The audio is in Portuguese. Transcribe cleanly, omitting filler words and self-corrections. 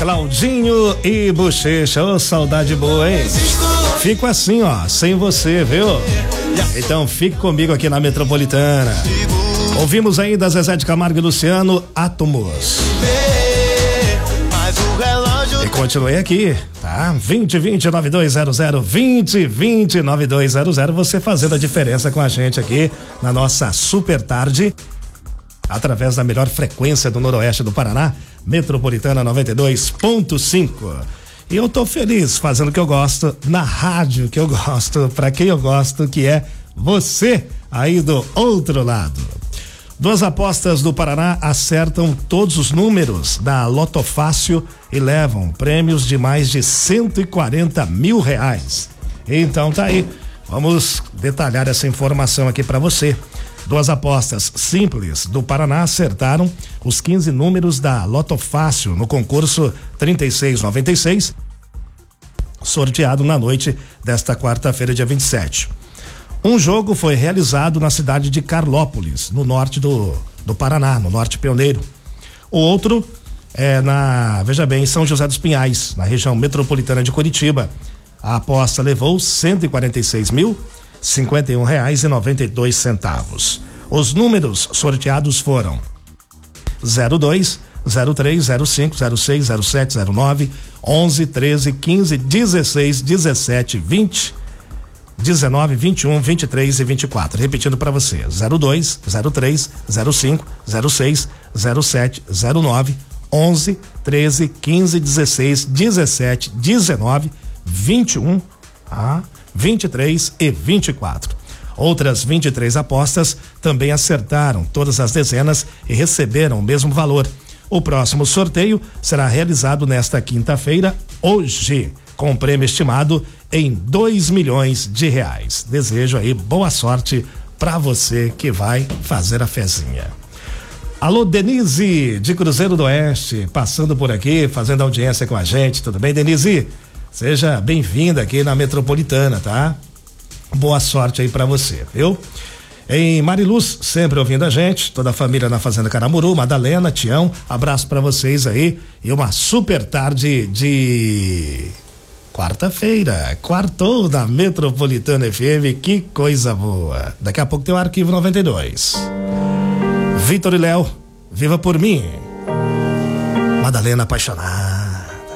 Claudinho e Bochecha, ô, saudade boa, hein? Fico assim, ó, sem você, viu? Então fique comigo aqui na Metropolitana. Ouvimos ainda Zezé de Camargo e Luciano, Átomos. E continuei aqui, tá? 2020-9200, 2020-9200, você fazendo a diferença com a gente aqui na nossa super tarde, através da melhor frequência do Noroeste do Paraná, Metropolitana 92.5. E eu tô feliz fazendo o que eu gosto, na rádio que eu gosto, pra quem eu gosto, que é você aí do outro lado. Duas apostas do Paraná acertam todos os números da Loto Fácil e levam prêmios de mais de 140 mil reais. Então tá aí, vamos detalhar essa informação aqui pra você. Duas apostas simples do Paraná acertaram os 15 números da Loto Fácil no concurso 3696, sorteado na noite desta quarta-feira, dia 27. Um jogo foi realizado na cidade de Carlópolis, no norte do Paraná, no norte pioneiro. O outro é veja bem, em São José dos Pinhais, na região metropolitana de Curitiba. A aposta levou R$146.051,92. Os números sorteados foram 02, 03, 05, 06, 07, 09, 11, 13, 15, 16, 17, 20, 19, 21, 23 e 24. Repetindo para você: 02, 03, 05, 06, 07, 09, 11, 13, 15, 16, 17, 19, 21, 23 e 24. Outras 23 apostas também acertaram todas as dezenas e receberam o mesmo valor. O próximo sorteio será realizado nesta quinta-feira, hoje, com um prêmio estimado em R$2 milhões. Desejo aí boa sorte para você que vai fazer a fezinha. Alô, Denise, de Cruzeiro do Oeste, passando por aqui, fazendo audiência com a gente. Tudo bem, Denise? Seja bem-vinda aqui na Metropolitana, tá? Boa sorte aí pra você, viu? Em Mariluz, sempre ouvindo a gente, toda a família na Fazenda Caramuru, Madalena, Tião, abraço pra vocês aí e uma super tarde de quarta-feira, quartou da Metropolitana FM, que coisa boa. Daqui a pouco tem o Arquivo 92. Vitor e Léo, viva por mim. Madalena apaixonada.